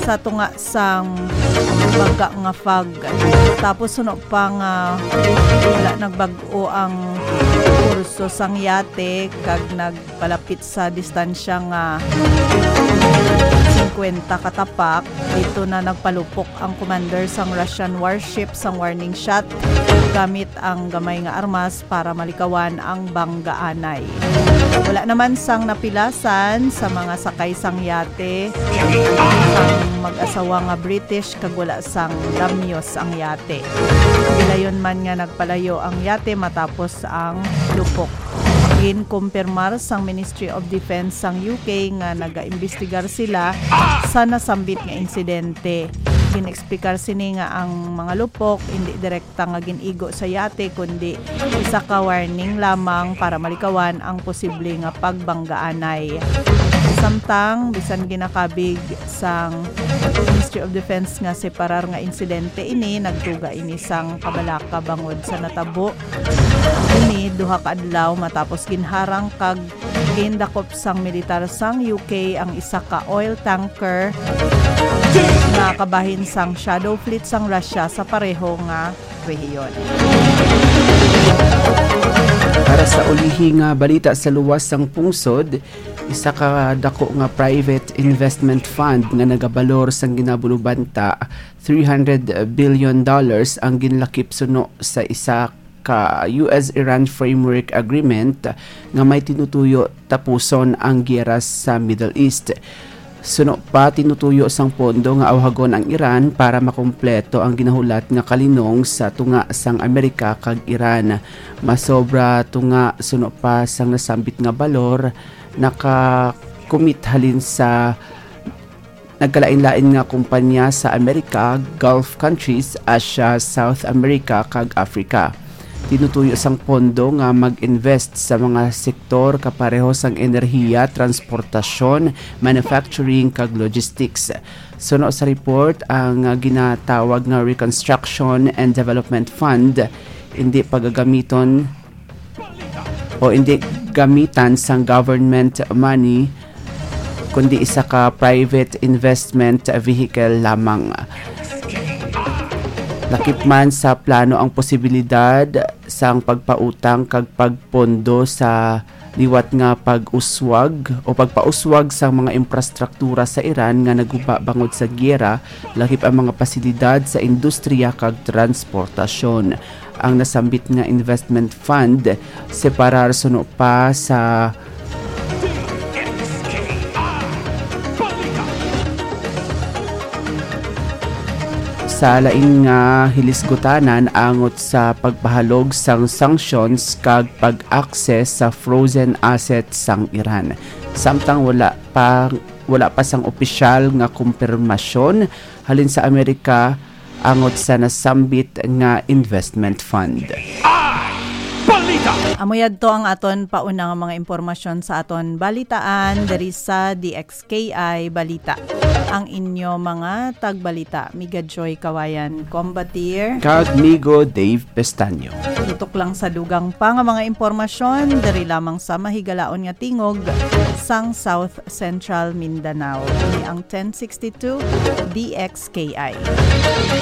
sa tunga sang baga nga fog. Tapos suno pa nga wala nagbag-o ang kurso sang yate kag nagpalapit sa distansya nga 50 katapak. Dito na nagpalupok ang commander sang Russian warship sang warning shot gamit ang gamay nga armas para malikawan ang banggaanay. Wala naman sang napilasan sa mga sakay sang yate sang mag-asawa nga British kag wala sang damyos ang yate. Gilayon man nga nagpalayo ang yate matapos ang lupok. Kumpirmar sang Ministry of Defense sang UK nga naga-imbestigar sila sa nasambit nga insidente. Ginexplikar sini nga ang mga lupok hindi direkta nga ginigo sa yate kundi isa ka warning lamang para malikawan ang posible nga pagbanggaanay. Samtang bisan ginakabig sang Ministry of Defense nga separar nga insidente ini, nagtuga ini sang kabalaka bangod sa natabo ini duha ka adlaw matapos ginharang kag gindakop sang militar sang UK ang isa ka oil tanker na kabahin sang shadow fleet sang Russia sa pareho nga rehiyon. Para sa ulihi nga balita sa luwas sang pungsod, isa ka dako nga private investment fund nga nagabalor sang ginabulubanta $300 billion ang ginlakip suno sa isa ka US-Iran Framework Agreement nga may tinutuyo tapuson ang giyera sa Middle East. Suno pa tinutuyo sang pondo nga awhagon ang Iran para makumpleto ang ginahulat nga kalinong sa tunga sang Amerika kag Iran. Masobra tunga suno pa sang nasambit nga balor nakakumit halin sa nagkalain-lain nga kumpanya sa Amerika, Gulf countries, Asia, South America kag Africa. Tinutuyo sang pondo nga mag-invest sa mga sektor kapareho sang enerhiya, transportasyon, manufacturing kag logistics. Suno sa report, ang ginatawag nga Reconstruction and Development Fund hindi pagagamiton o hindi gamitan sang government money kundi isa ka private investment vehicle lamang. Lakip man sa plano ang posibilidad sang pagpautang kag pagpondo sa liwat nga pag-uswag o pagpauswag sa mga infrastruktura sa Iran nga naguba bangod sa giyera, lakip ang mga pasilidad sa industriya kag transportasyon. Ang nasambit nga investment fund separar suno pa sa laing nga hilisgutanan angot sa pagpahalog sang sanctions kag pag-access sa frozen assets sang Iran. Samtang wala pa sang opisyal nga kumpirmasyon halin sa Amerika angot sa nasambit nga investment fund. Amoyad to ang aton pauna nga mga impormasyon sa aton balitaan diri sa DXKI Balita. Ang inyo mga tagbalita, Miga Joy Kawayan Combatir kag Migo Dave Pestaño. Tutok lang sa dugang pa nga mga impormasyon diri lamang sa mahigalaon nga tingog sang South Central Mindanao. Ini ang 1062 DXKI.